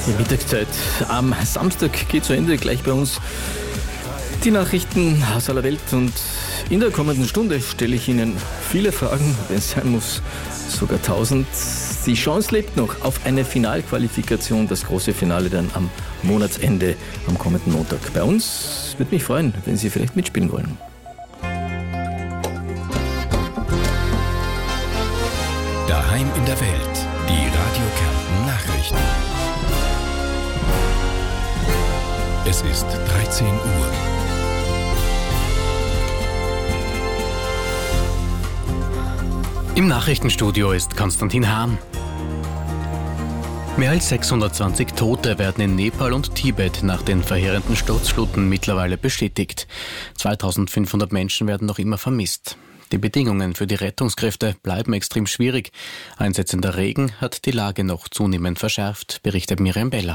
Die Mittagszeit am Samstag geht zu Ende. Gleich bei uns die Nachrichten aus aller Welt. Und in der kommenden Stunde stelle ich Ihnen viele Fragen, wenn es sein muss, sogar 1000. Die Chance lebt noch auf eine Finalqualifikation, das große Finale dann am Monatsende, am kommenden Montag. Bei uns würde mich freuen, wenn Sie vielleicht mitspielen wollen. Daheim in der Welt, die Radio Kärnten Nachrichten. Es ist 13 Uhr. Im Nachrichtenstudio ist Konstantin Hahn. Mehr als 620 Tote werden in Nepal und Tibet nach den verheerenden Sturzfluten mittlerweile bestätigt. 2500 Menschen werden noch immer vermisst. Die Bedingungen für die Rettungskräfte bleiben extrem schwierig. Einsetzender Regen hat die Lage noch zunehmend verschärft, berichtet Miriam Beller.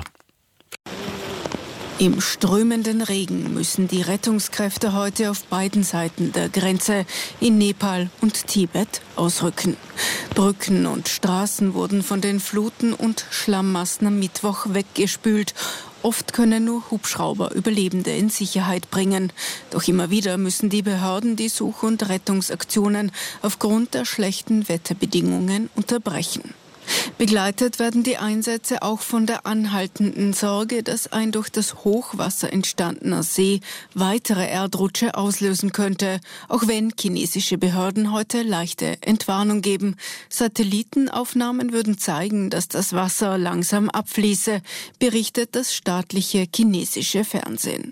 Im strömenden Regen müssen die Rettungskräfte heute auf beiden Seiten der Grenze in Nepal und Tibet ausrücken. Brücken und Straßen wurden von den Fluten und Schlammmassen am Mittwoch weggespült. Oft können nur Hubschrauber Überlebende in Sicherheit bringen. Doch immer wieder müssen die Behörden die Such- und Rettungsaktionen aufgrund der schlechten Wetterbedingungen unterbrechen. Begleitet werden die Einsätze auch von der anhaltenden Sorge, dass ein durch das Hochwasser entstandener See weitere Erdrutsche auslösen könnte, auch wenn chinesische Behörden heute leichte Entwarnung geben. Satellitenaufnahmen würden zeigen, dass das Wasser langsam abfließe, berichtet das staatliche chinesische Fernsehen.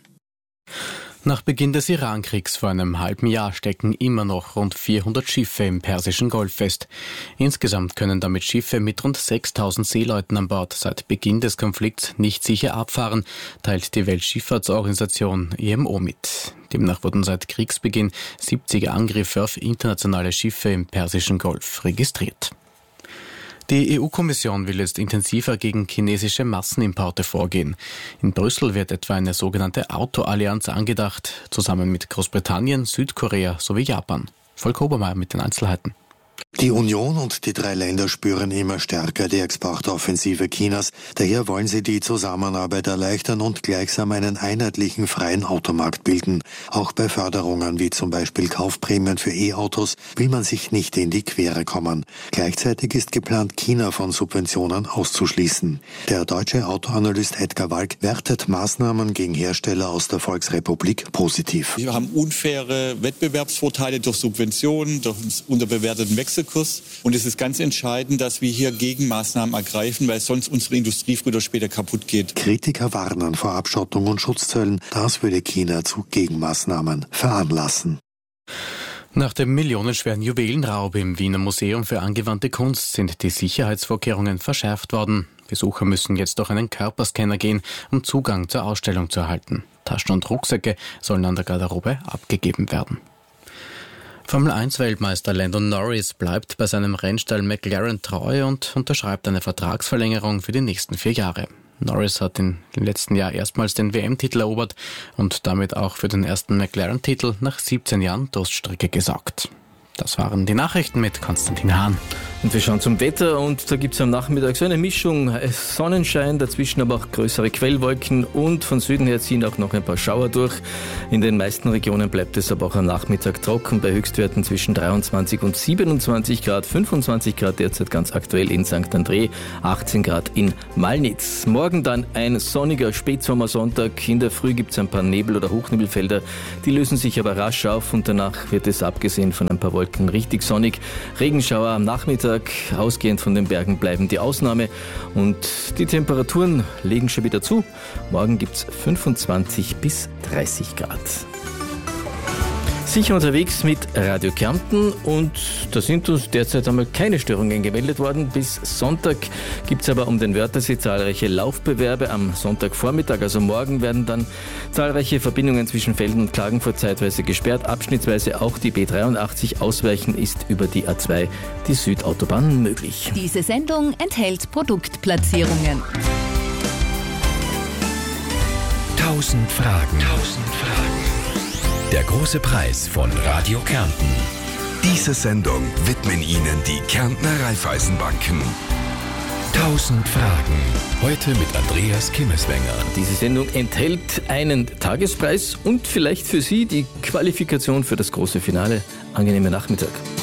Nach Beginn des Iran-Kriegs vor einem halben Jahr stecken immer noch rund 400 Schiffe im Persischen Golf fest. Insgesamt können damit Schiffe mit rund 6000 Seeleuten an Bord seit Beginn des Konflikts nicht sicher abfahren, teilt die Weltschifffahrtsorganisation IMO mit. Demnach wurden seit Kriegsbeginn 70 Angriffe auf internationale Schiffe im Persischen Golf registriert. Die EU-Kommission will jetzt intensiver gegen chinesische Massenimporte vorgehen. In Brüssel wird etwa eine sogenannte Autoallianz angedacht, zusammen mit Großbritannien, Südkorea sowie Japan. Volker Obermeier mit den Einzelheiten. Die Union und die 3 Länder spüren immer stärker die Exportoffensive Chinas. Daher wollen sie die Zusammenarbeit erleichtern und gleichsam einen einheitlichen freien Automarkt bilden. Auch bei Förderungen wie zum Beispiel Kaufprämien für E-Autos will man sich nicht in die Quere kommen. Gleichzeitig ist geplant, China von Subventionen auszuschließen. Der deutsche Autoanalyst Edgar Walk wertet Maßnahmen gegen Hersteller aus der Volksrepublik positiv. Wir haben unfaire Wettbewerbsvorteile durch Subventionen, durch unterbewerteten Wechselkurs. Und es ist ganz entscheidend, dass wir hier Gegenmaßnahmen ergreifen, weil sonst unsere Industrie früher oder später kaputt geht. Kritiker warnen vor Abschottung und Schutzzöllen. Das würde China zu Gegenmaßnahmen veranlassen. Nach dem millionenschweren Juwelenraub im Wiener Museum für angewandte Kunst sind die Sicherheitsvorkehrungen verschärft worden. Besucher müssen jetzt durch einen Körperscanner gehen, um Zugang zur Ausstellung zu erhalten. Taschen und Rucksäcke sollen an der Garderobe abgegeben werden. Formel-1-Weltmeister Lando Norris bleibt bei seinem Rennstall McLaren treu und unterschreibt eine Vertragsverlängerung für die nächsten 4 Jahre. Norris hat im letzten Jahr erstmals den WM-Titel erobert und damit auch für den ersten McLaren-Titel nach 17 Jahren Durststrecke gesorgt. Das waren die Nachrichten mit Konstantin Hahn. Und wir schauen zum Wetter und da gibt es am Nachmittag so eine Mischung, Sonnenschein, dazwischen aber auch größere Quellwolken und von Süden her ziehen auch noch ein paar Schauer durch. In den meisten Regionen bleibt es aber auch am Nachmittag trocken, bei Höchstwerten zwischen 23 und 27 Grad, 25 Grad derzeit ganz aktuell in St. André, 18 Grad in Malnitz. Morgen dann ein sonniger Spätsommersonntag, in der Früh gibt es ein paar Nebel- oder Hochnebelfelder, die lösen sich aber rasch auf und danach wird es abgesehen von ein paar Wolken richtig sonnig. Regenschauer am Nachmittag, ausgehend von den Bergen bleiben die Ausnahme und die Temperaturen legen schon wieder zu. Morgen gibt es 25 bis 30 Grad. Sicher unterwegs mit Radio Kärnten und da sind uns derzeit einmal keine Störungen gemeldet worden. Bis Sonntag gibt es aber um den Wörthersee zahlreiche Laufbewerbe. Am Sonntagvormittag, also morgen, werden dann zahlreiche Verbindungen zwischen Velden und Klagenfurt zeitweise gesperrt. Abschnittsweise auch die B83. Ausweichen ist über die A2, die Südautobahn, möglich. Diese Sendung enthält Produktplatzierungen. 1000 Fragen. Der große Preis von Radio Kärnten. Diese Sendung widmen Ihnen die Kärntner Raiffeisenbanken. 1000 Fragen. Heute mit Andreas Kimmeswenger. Diese Sendung enthält einen Tagespreis und vielleicht für Sie die Qualifikation für das große Finale. Angenehmen Nachmittag.